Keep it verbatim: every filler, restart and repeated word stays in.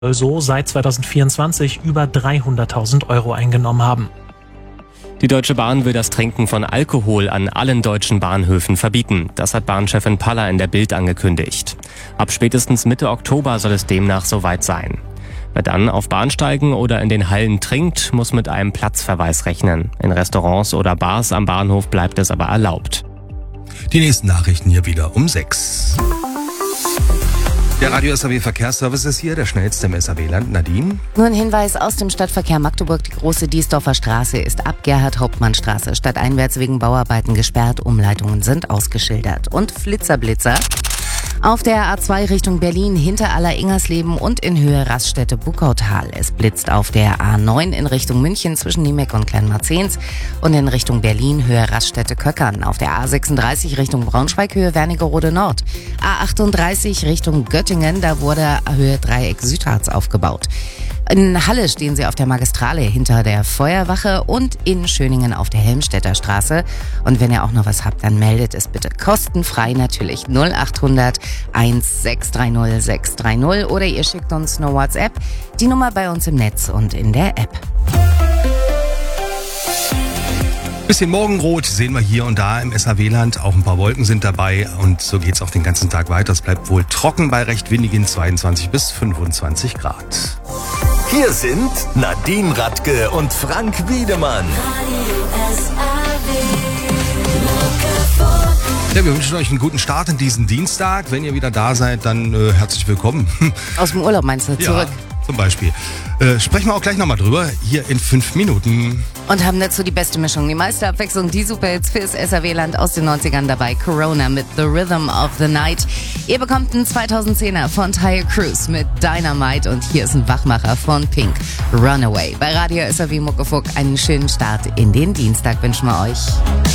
soll so seit zweitausendvierundzwanzig über dreihunderttausend Euro eingenommen haben. Die Deutsche Bahn will das Trinken von Alkohol an allen deutschen Bahnhöfen verbieten. Das hat Bahnchefin Paller in der Bild angekündigt. Ab spätestens Mitte Oktober soll es demnach soweit sein. Wer dann auf Bahnsteigen oder in den Hallen trinkt, muss mit einem Platzverweis rechnen. In Restaurants oder Bars am Bahnhof bleibt es aber erlaubt. Die nächsten Nachrichten hier wieder um sechs. Der Radio S A W Verkehrsservice ist hier, der schnellste im S A W-Land. Nadine? Nur ein Hinweis aus dem Stadtverkehr Magdeburg. Die große Diesdorfer Straße ist ab Gerhard-Hauptmann-Straße stadteinwärts wegen Bauarbeiten gesperrt. Umleitungen sind ausgeschildert. Und Flitzerblitzer. Auf der A zwei Richtung Berlin hinter Aller-Ingersleben und in Höhe Raststätte-Buckautal. Es blitzt auf der A neun in Richtung München zwischen Niemek und Kleinmarzens und in Richtung Berlin Höhe Raststätte-Köckern. Auf der A sechsunddreißig Richtung Braunschweig Höhe Wernigerode Nord. A achtunddreißig Richtung Göttingen, da wurde Höhe Dreieck Südharz aufgebaut. In Halle stehen sie auf der Magistrale hinter der Feuerwache und in Schöningen auf der Helmstedter Straße. Und wenn ihr auch noch was habt, dann meldet es bitte kostenfrei natürlich null achthundert sechs drei null sechs drei null oder ihr schickt uns eine WhatsApp. Die Nummer bei uns im Netz und in der App. Bisschen Morgenrot sehen wir hier und da im S A W-Land. Auch ein paar Wolken sind dabei und so geht's auch den ganzen Tag weiter. Es bleibt wohl trocken bei recht windigen zweiundzwanzig bis fünfundzwanzig Grad. Hier sind Nadine Radke und Frank Wiedemann. Ja, wir wünschen euch einen guten Start in diesen Dienstag. Wenn ihr wieder da seid, dann äh, herzlich willkommen. Aus dem Urlaub meinst du, zurück? Ja, zum Beispiel. Äh, sprechen wir auch gleich nochmal drüber, hier in fünf Minuten. Und haben dazu die beste Mischung, die meiste Abwechslung, die Superhits fürs S A W-Land aus den neunzigern dabei. Corona mit The Rhythm of the Night. Ihr bekommt einen zweitausendzehner von Tyre Cruise mit Dynamite und hier ist ein Wachmacher von Pink, Runaway. Bei Radio S A W Muckefuck einen schönen Start in den Dienstag wünschen wir euch.